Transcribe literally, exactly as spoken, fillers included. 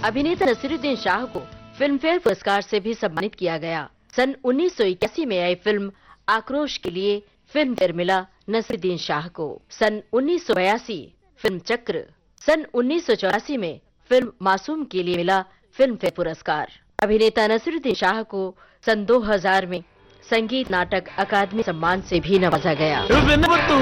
अभिनेता नसीरुद्दीन शाह को film fair पुरस्कार से भी सम्मानित किया गया। सन उन्नीस सौ इक्यासी में आई फिल्म आक्रोश के लिए फिल्म फेयर मिला नसीरुद्दीन शाह को। सन उन्नीस सौ बयासी फिल्म चक्र, सन उन्नीस सौ चौरासी में फिल्म मासूम के लिए मिला फिल्म फेयर पुरस्कार। अभिनेता नसीरुद्दीन शाह को सन दो हज़ार में संगीत नाटक अकादमी सम्मान से भी नवाजा गया।